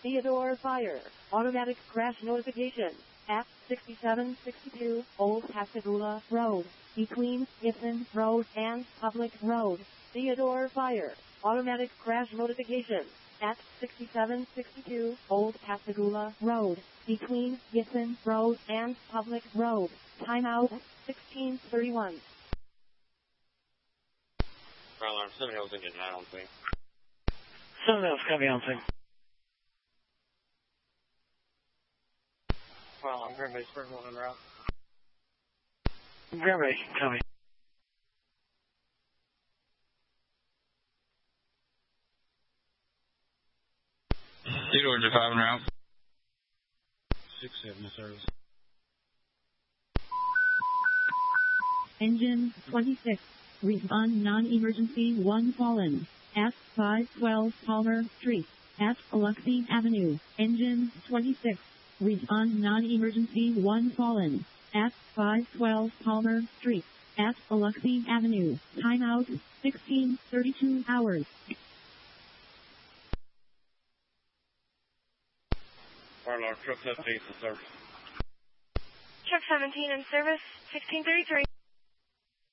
Theodore Fire. Automatic crash notification. At 6762 Old Pascagoula Road. Between Gibson Road and Public Road. Theodore Fire. Automatic crash notification. At 6762 Old Pascagoula Road. Between Gibson Road and Public Road. Timeout 1631. Fire alarm 7 Hills engine 9 on scene. 7 Hills, copy on scene. Fire alarm Grand Bay Springfield en route. Grand Bay, copy. Theodore J5 en route. 6-7 service. Engine 26. Respond non-emergency 1 fallen. At 512 Palmer Street. At Biloxi Avenue. Engine 26. Respond non-emergency 1 fallen. At 512 Palmer Street. At Biloxi Avenue. Timeout 1632 hours. Fire alarm truck 17 in service. Truck 17 in service, 1633.